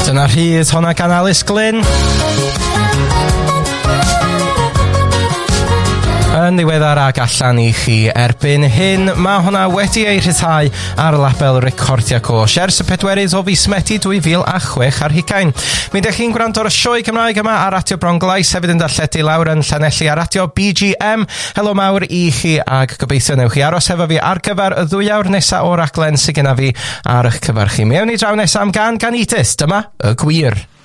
Dyna rhydd honna gan Alice Glyn. Yn ddiweddar ag allan i chi erbyn hyn, mae hwnna wedi ei rhyddhau ar label recordia coch ers y 4 o fis Medi 2006 ar hugain. Mi ydych chi'n gwrando ar y sioe Cymraeg yma ar Radio Bronglais, hefyd yn darlledu lawr yn Llanelli ar Radio BGM. Helo mawr i chi ag gobeithio newch chi aros hefo fi ar gyfer y 2 awr nesa o raglen sydd gyda fi ar eich cyfarch chi. Mi ewn ni draw nesa am gan Itis, dyma y gwir.